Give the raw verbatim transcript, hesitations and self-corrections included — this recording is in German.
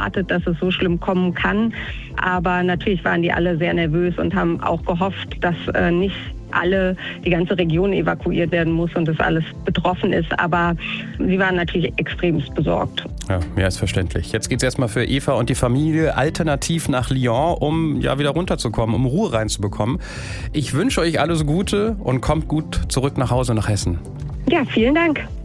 erwartet, dass es so schlimm kommen kann. Aber natürlich waren die alle sehr nervös und haben auch gehofft, dass äh, nicht alle, die ganze Region evakuiert werden muss und das alles betroffen ist. Aber sie waren natürlich extremst besorgt. Ja, mehr als verständlich. Jetzt geht es erstmal für Eva und die Familie alternativ nach Lyon, um ja wieder runterzukommen, um Ruhe reinzubekommen. Ich wünsche euch alles Gute und kommt gut zurück nach Hause nach Hessen. Ja, vielen Dank.